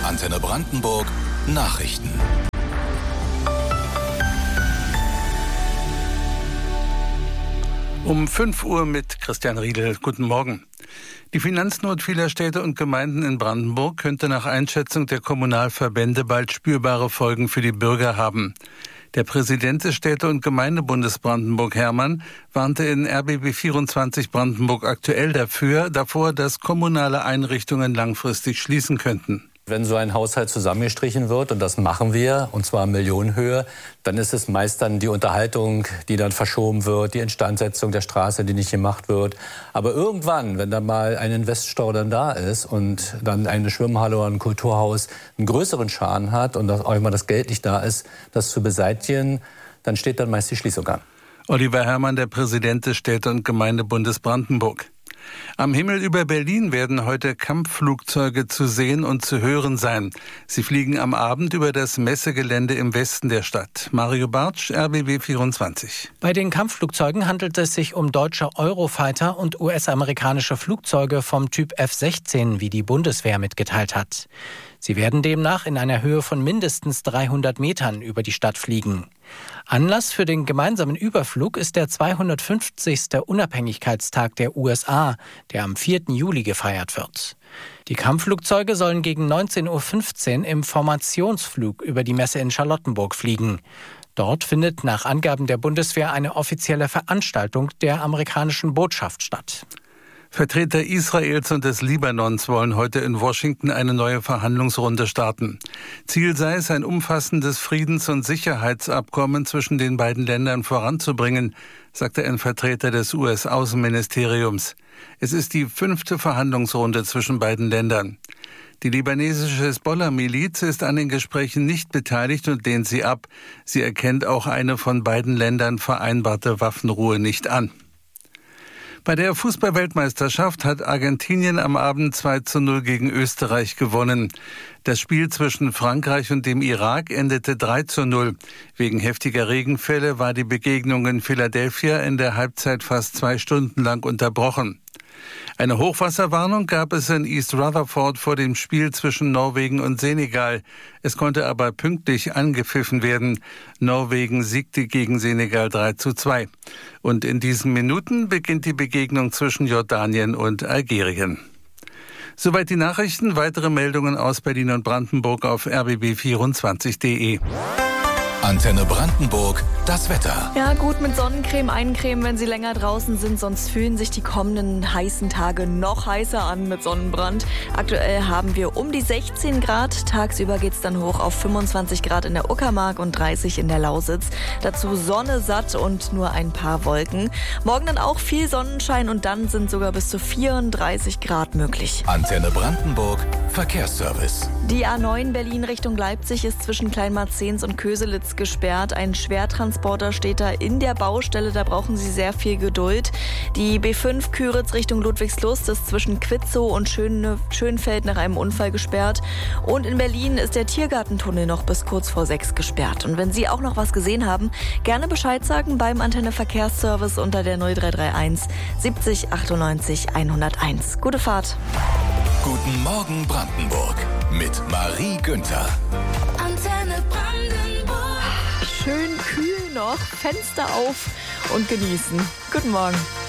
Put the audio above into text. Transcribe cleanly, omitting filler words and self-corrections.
Antenne Brandenburg Nachrichten. Um 5 Uhr mit Christian Riedel. Guten Morgen. Die Finanznot vieler Städte und Gemeinden in Brandenburg könnte nach Einschätzung der Kommunalverbände bald spürbare Folgen für die Bürger haben. Der Präsident des Städte- und Gemeindebundes Brandenburg, Hermann, warnte in RBB 24 Brandenburg aktuell davor, dass kommunale Einrichtungen langfristig schließen könnten. Wenn so ein Haushalt zusammengestrichen wird, und das machen wir, und zwar in Millionenhöhe, dann ist es meist dann die Unterhaltung, die dann verschoben wird, die Instandsetzung der Straße, die nicht gemacht wird. Aber irgendwann, wenn dann mal ein Investstau dann da ist und dann eine Schwimmhalle oder ein Kulturhaus einen größeren Schaden hat und auch immer das Geld nicht da ist, das zu beseitigen, dann steht dann meist die Schließung an. Oliver Hermann, der Präsident des Städte- und Gemeindebundes Brandenburg. Am Himmel über Berlin werden heute Kampfflugzeuge zu sehen und zu hören sein. Sie fliegen am Abend über das Messegelände im Westen der Stadt. Mario Bartsch, RBB 24. Bei den Kampfflugzeugen handelt es sich um deutsche Eurofighter und US-amerikanische Flugzeuge vom Typ F-16, wie die Bundeswehr mitgeteilt hat. Sie werden demnach in einer Höhe von mindestens 300 Metern über die Stadt fliegen. Anlass für den gemeinsamen Überflug ist der 250. Unabhängigkeitstag der USA, der am 4. Juli gefeiert wird. Die Kampfflugzeuge sollen gegen 19:15 Uhr im Formationsflug über die Messe in Charlottenburg fliegen. Dort findet nach Angaben der Bundeswehr eine offizielle Veranstaltung der amerikanischen Botschaft statt. Vertreter Israels und des Libanons wollen heute in Washington eine neue Verhandlungsrunde starten. Ziel sei es, ein umfassendes Friedens- und Sicherheitsabkommen zwischen den beiden Ländern voranzubringen, sagte ein Vertreter des US-Außenministeriums. Es ist die 5. Verhandlungsrunde zwischen beiden Ländern. Die libanesische Hisbollah-Miliz ist an den Gesprächen nicht beteiligt und lehnt sie ab. Sie erkennt auch eine von beiden Ländern vereinbarte Waffenruhe nicht an. Bei der Fußball-Weltmeisterschaft hat Argentinien am Abend 2:0 gegen Österreich gewonnen. Das Spiel zwischen Frankreich und dem Irak endete 3:0. Wegen heftiger Regenfälle war die Begegnung in Philadelphia in der Halbzeit fast 2 Stunden lang unterbrochen. Eine Hochwasserwarnung gab es in East Rutherford vor dem Spiel zwischen Norwegen und Senegal. Es konnte aber pünktlich angepfiffen werden. Norwegen siegte gegen Senegal 3:2. Und in diesen Minuten beginnt die Begegnung zwischen Jordanien und Algerien. Soweit die Nachrichten. Weitere Meldungen aus Berlin und Brandenburg auf rbb24.de. Antenne Brandenburg, das Wetter. Ja, gut mit Sonnencreme eincremen, wenn Sie länger draußen sind, sonst fühlen sich die kommenden heißen Tage noch heißer an mit Sonnenbrand. Aktuell haben wir um die 16 Grad. Tagsüber geht's dann hoch auf 25 Grad in der Uckermark und 30 in der Lausitz. Dazu Sonne satt und nur ein paar Wolken. Morgen dann auch viel Sonnenschein und dann sind sogar bis zu 34 Grad möglich. Antenne Brandenburg, Verkehrsservice. Die A9 Berlin Richtung Leipzig ist zwischen Kleinmarzens und Köselitz gesperrt. Ein Schwertransporter steht da in der Baustelle, da brauchen Sie sehr viel Geduld. Die B5 Küritz Richtung Ludwigslust ist zwischen Quitzow und Schönfeld nach einem Unfall gesperrt. Und in Berlin ist der Tiergartentunnel noch bis kurz vor 6 gesperrt. Und wenn Sie auch noch was gesehen haben, gerne Bescheid sagen beim Antenne Verkehrsservice unter der 0331 70 98 101. Gute Fahrt. Guten Morgen Brandenburg mit Marie Günther. Antenne Brandenburg. Schön kühl noch, Fenster auf und genießen. Guten Morgen.